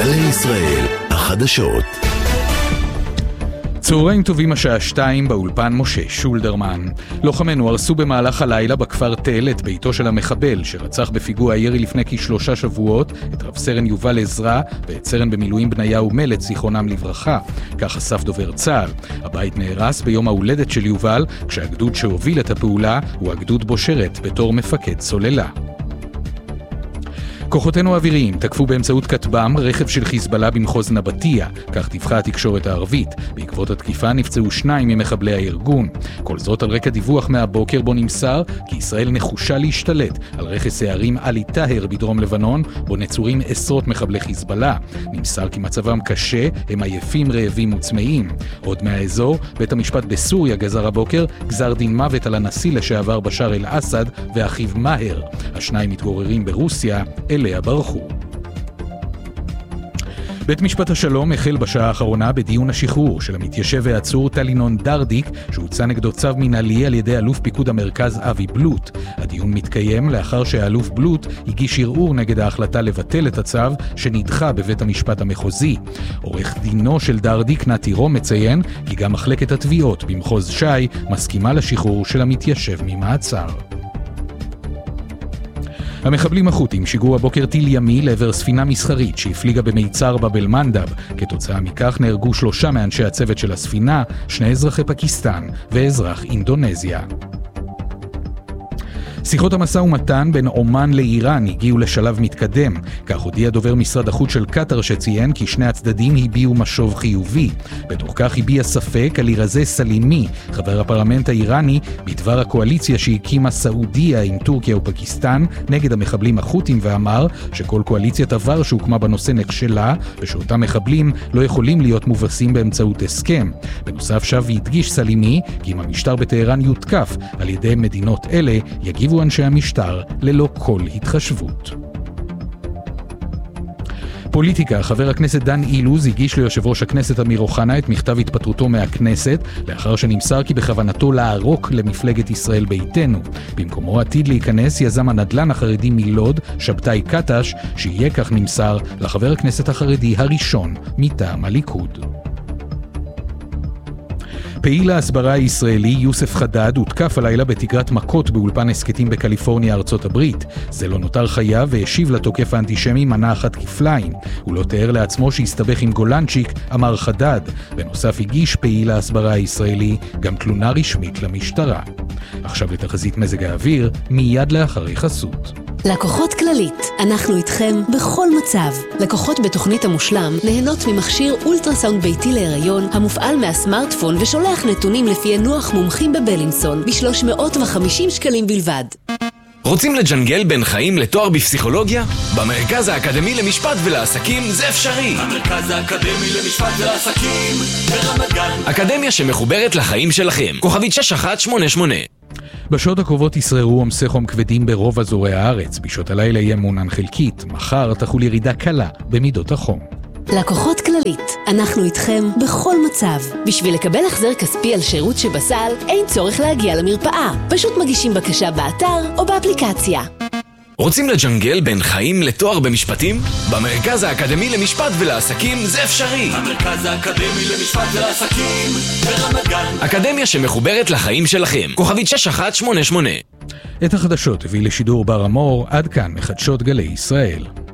גלי ישראל, החדשות. צהריים טובים, השעה 2 באולפן משה שולדרמן. לוחמנו הרסו במהלך הלילה בכפר תל את ביתו של המחבל שרצח בפיגוע הירי לפני כ3 שבועות את רב סרן יובל עזרא ואת סרן במילואים בניהו מלט זיכרונם לברכה. כך חשף דובר צה"ל. הבית נהרס ביום ההולדת של יובל, כשהגדוד שהוביל את הפעולה הוא הגדוד בו שירת בתור מפקד סוללה. כוחותינו האוויריים תקפו באמצעות כטב"ם רכב של חיזבאללה במחוז נבטיה, כך דיווחה התקשורת הערבית. בעקבות התקיפה נפצעו 2 ממחבלי הארגון. כל זאת על רקע דיווח מהבוקר בו נמסר כי ישראל נחושה להשתלט על רכס הערים עלי טהר בדרום לבנון, בו נצורים עשרות מחבלי חיזבאללה. נמסר כי מצבם קשה, הם עייפים, רעבים וצמאים. עוד מהאזור, בית המשפט בסוריה גזר הבוקר גזר דין מוות על הנשיא לשעבר בשאר אל-אסד ואחיו מאהר. השניים מתגוררים ברוסיה, אליה ברחו. בית משפט השלום החל בשעה האחרונה בדיון השחרור של המתיישב והעצור טלינון דרדיק, שהוצא נגדו צו מנהלי על ידי אלוף פיקוד המרכז אבי בלוט. הדיון מתקיים לאחר שהאלוף בלוט הגיש ערעור נגד ההחלטה לבטל את הצו שנדחה בבית המשפט המחוזי. עורך דינו של דרדיק נתי רום מציין כי גם מחלקת התביעות במחוז ש"י מסכימה לשחרור של המתיישב ממעצר. המחבלים החות'ים שיגרו הבוקר טיל ימי לעבר ספינה מסחרית שהפליגה במיצר באב אל-מנדב. כתוצאה מכך נהרגו 3 מאנשי הצוות של הספינה, 2 אזרחי פקיסטן ואזרח אינדונזיה. שיחות המשא ומתן בין אומן לאיראן הגיעו לשלב מתקדם. כך הודיע דובר משרד החוץ של קטר שציין כי שני הצדדים הביעו משוב חיובי. בתוך כך הביע ספק על אירזה סלימי, חבר הפרלמנט האיראני, בדבר הקואליציה שהקימה סעודיה עם טורקיה ופקיסטן נגד המחבלים החות'ים, ואמר שכל קואליציית עבר שהוקמה בנושא נכשלה ושאותם מחבלים לא יכולים להיות מובסים באמצעות הסכם. בנוסף שב והדגיש סלימי כי אם המשטר בטהרן יותקף על ידי מדינות אלה, יגיבו אנשי המשטר ללא כל התחשבות. פוליטיקה, חבר הכנסת דן אילוז הגיש ליושב ראש הכנסת אמיר אוחנה את מכתב התפטרותו מהכנסת, לאחר שנמסר כי בכוונתו לערוק למפלגת ישראל ביתנו. במקומו עתיד להיכנס יזם הנדל"ן החרדי מלוד, שבתאי קטש, שיהיה כך נמסר לחבר הכנסת החרדי הראשון מטעם הליכוד. פעיל ההסברה הישראלי יוסף חדד הותקף הלילה בתגרת מכות באולפן הסקטים בקליפורניה, ארצות הברית. זה לא נותר חייו והשיב לתוקף האנטישמי מנה אחת כפליים. הוא לא תיאר לעצמו שהסתבך עם גולנצ'יק, אמר חדד. בנוסף הגיש פעיל ההסברה הישראלי גם תלונה רשמית למשטרה. עכשיו לתחזית מזג האוויר, מיד לאחרי חסות. לקוחות כללית, אנחנו איתכם בכל מצב. לקוחות בתוכנית המושלם נהנות ממכשיר אולטרסאונד ביתי להיריון המופעל מהסמארטפון ושולח נתונים לפי ינוח מומחים בבלינסון ב350 שקלים בלבד. רוצים לג'נגל בין חיים לתואר בפסיכולוגיה? במרכז האקדמי למשפט ולעסקים זה אפשרי. המרכז האקדמי למשפט ולעסקים ברמת גן. אקדמיה שמחוברת לחיים שלכם. כוכבית 6188. בשעות הקרובות ישררו עומסי חום כבדים ברוב אזורי הארץ. בשעות הלילה יהיה מעונן חלקית. מחר תחול ירידה קלה במידות החום. לקוחות כללית, אנחנו איתכם בכל מצב. בשביל לקבל החזר כספי על שירות שבסל, אין צורך להגיע למרפאה. פשוט מגישים בקשה באתר או באפליקציה. רוצים לג'נגל בין חיים לתואר במשפטים? במרכז האקדמי למשפט ולעסקים זה אפשרי. המרכז האקדמי למשפט ולעסקים ברמת גן. אקדמיה שמחוברת לחיים שלכם. כוכבית 6188. את החדשות הביא לשידור בר אמור, עד כאן מחדשות גלי ישראל.